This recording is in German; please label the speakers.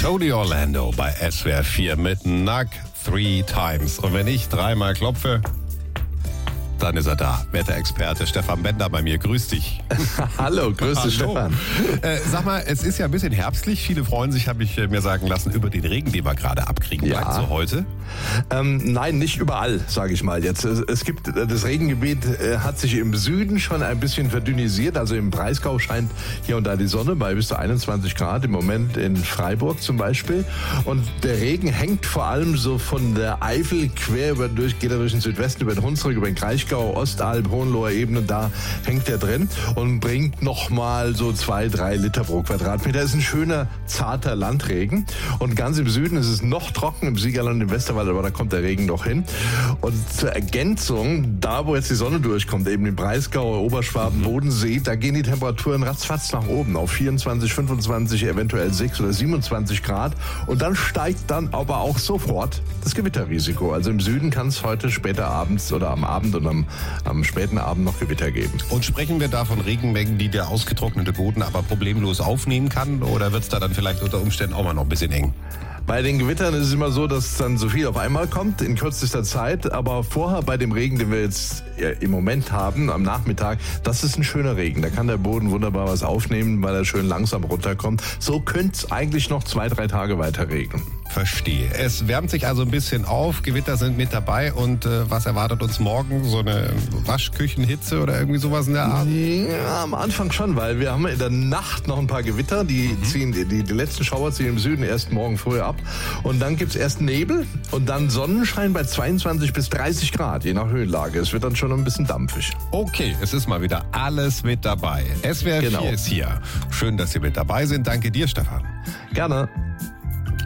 Speaker 1: Tony Orlando bei SWR 4 mit Knock 3 Times. Und wenn ich dreimal klopfe, dann ist er da. Wetterexperte Stefan Bender bei mir. Grüß dich.
Speaker 2: Hallo, grüß dich, Stefan.
Speaker 1: Sag mal, es ist ja ein bisschen herbstlich. Viele freuen sich, habe ich mir sagen lassen, über den Regen, den wir gerade abkriegen.
Speaker 2: Ja.
Speaker 1: Bleibt so heute?
Speaker 2: Nein, nicht überall, sage ich mal jetzt. Es gibt, das Regengebiet hat sich im Süden schon ein bisschen verdünnisiert. Also im Breisgau scheint hier und da die Sonne bei bis zu 21 Grad. Im Moment in Freiburg zum Beispiel. Und der Regen hängt vor allem so von der Eifel quer geht er durch den Südwesten, über den Hunsrück, über den Kraichgau, Ostalb, Hohenloher Ebene, da hängt er drin und bringt nochmal so 2-3 Liter pro Quadratmeter. Ist ein schöner, zarter Landregen. Und ganz im Süden ist es noch trocken, im Siegerland, im Westerwald, aber da kommt der Regen noch hin. Und zur Ergänzung, da wo jetzt die Sonne durchkommt, eben im Breisgau, Oberschwaben, Bodensee, da gehen die Temperaturen ratzfatz nach oben auf 24, 25, eventuell 6 oder 27 Grad. Und dann steigt dann aber auch sofort das Gewitterrisiko. Also im Süden kann es heute später abends oder am Abend und am späten Abend noch Gewitter geben.
Speaker 1: Und sprechen wir da von Regenmengen, die der ausgetrocknete Boden aber problemlos aufnehmen kann? Oder wird es da dann vielleicht unter Umständen auch mal noch ein bisschen eng?
Speaker 2: Bei den Gewittern ist es immer so, dass dann so viel auf einmal kommt in kürzester Zeit. Aber vorher bei dem Regen, den wir jetzt im Moment haben, am Nachmittag, das ist ein schöner Regen. Da kann der Boden wunderbar was aufnehmen, weil er schön langsam runterkommt. So könnte es eigentlich noch 2-3 Tage weiter regnen.
Speaker 1: Verstehe. Es wärmt sich also ein bisschen auf, Gewitter sind mit dabei und was erwartet uns morgen? So eine Waschküchenhitze oder irgendwie sowas in der Art?
Speaker 2: Ja, am Anfang schon, weil wir haben in der Nacht noch ein paar Gewitter, die letzten Schauer ziehen im Süden erst morgen früh ab. Und dann gibt's erst Nebel und dann Sonnenschein bei 22 bis 30 Grad, je nach Höhenlage. Es wird dann schon ein bisschen dampfig.
Speaker 1: Okay, es ist mal wieder alles mit dabei. SWR 4 ist hier. Schön, dass Sie mit dabei sind. Danke dir, Stefan.
Speaker 2: Gerne.